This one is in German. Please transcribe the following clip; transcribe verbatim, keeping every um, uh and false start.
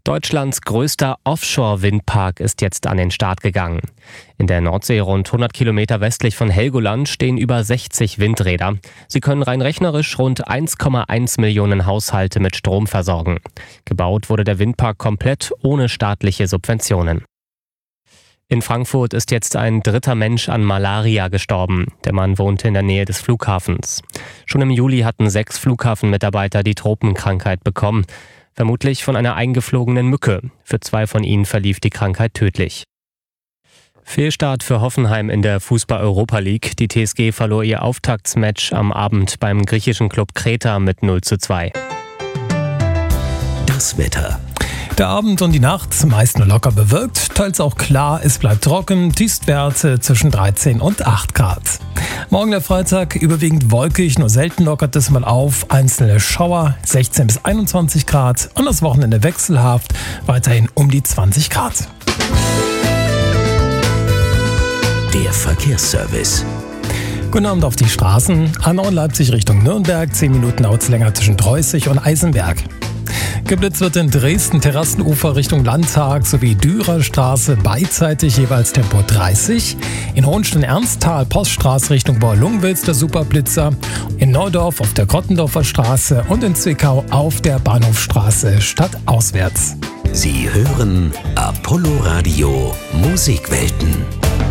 Deutschlands größter Offshore-Windpark ist jetzt an den Start gegangen. In der Nordsee, rund hundert Kilometer westlich von Helgoland, stehen über sechzig Windräder. Sie können rein rechnerisch rund eins Komma eins Millionen Haushalte mit Strom versorgen. Gebaut wurde der Windpark komplett ohne staatliche Subventionen. In Frankfurt ist jetzt ein dritter Mensch an Malaria gestorben. Der Mann wohnte in der Nähe des Flughafens. Schon im Juli hatten sechs Flughafenmitarbeiter die Tropenkrankheit bekommen. Vermutlich von einer eingeflogenen Mücke. Für zwei von ihnen verlief die Krankheit tödlich. Fehlstart für Hoffenheim in der Fußball-Europa League. Die T S G verlor ihr Auftaktsmatch am Abend beim griechischen Club Kreta mit null zu zwei. Das Wetter. Der Abend und die Nacht meist nur locker bewölkt, teils auch klar, es bleibt trocken, Tiefstwerte zwischen dreizehn und acht Grad. Morgen der Freitag überwiegend wolkig, nur selten lockert es mal auf, einzelne Schauer, sechzehn bis einundzwanzig Grad und das Wochenende wechselhaft, weiterhin um die zwanzig Grad. Der Verkehrsservice. Guten Abend auf die Straßen. A neun Leipzig Richtung Nürnberg, zehn Minuten dauert es länger zwischen Dreußig und Eisenberg. Geblitzt wird in Dresden Terrassenufer Richtung Landtag sowie Dürerstraße beidseitig jeweils Tempo dreißig. In Hohenstein-Ernsthal Poststraße Richtung Bohr-Lungwitz der Superblitzer. In Neudorf auf der Grottendorfer Straße und in Zwickau auf der Bahnhofstraße stadtauswärts. Sie hören Apollo Radio Musikwelten.